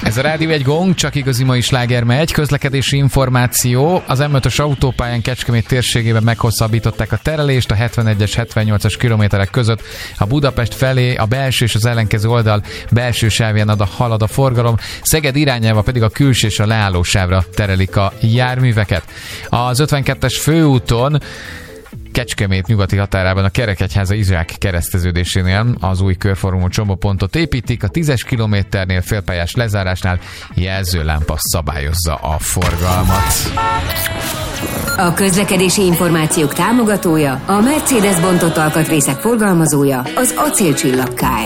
Ez a Rádió egy gong, csak igazi mai sláger megy. Közlekedési információ. Az M5-ös autópályán Kecskemét térségében meghosszabbították a terelést a 71-es, 78-as kilométerek között. A Budapest felé a belső és az ellenkező oldal belső sávján halad a forgalom. Szeged irányába pedig a külső és a leállósávra terelik a járműveket. Az 52-es főúton Kecskemét nyugati határában a Kerekegyháza Izsák kereszteződésénél az új körformú csomópontot építik, a 10-es kilométernél félpályás lezárásnál jelzőlámpa szabályozza a forgalmat. A közlekedési információk támogatója, a Mercedes bontott alkatrészek forgalmazója, az Acélcsillag Kft.